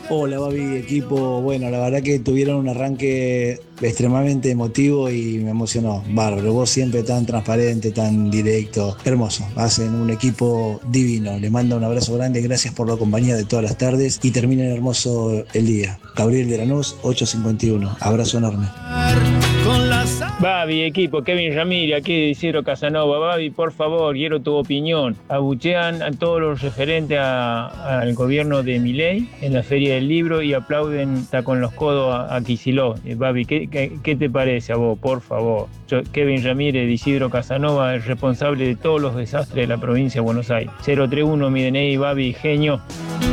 Hola, Babi, equipo. Bueno, la verdad que tuvieron un arranque extremadamente emotivo y me emocionó. Bárbaro, vos siempre tan transparente, tan directo. Hermoso. Hacen un equipo divino. Les mando un abrazo grande. Gracias por la compañía de todas las tardes y terminen hermoso el día. Gabriel de Lanús, 851. Abrazo enorme. Babi, equipo, Kevin Ramírez, aquí de Isidro Casanova. Babi, por favor, quiero tu opinión. Abuchean a todos los referentes al gobierno de Milei en la Feria del Libro y aplauden, está con los codos a Kicillof. Babi, ¿qué te parece a vos, por favor? Kevin Ramírez de Isidro Casanova, el responsable de todos los desastres de la provincia de Buenos Aires. 031, mi DNI, Babi, genio.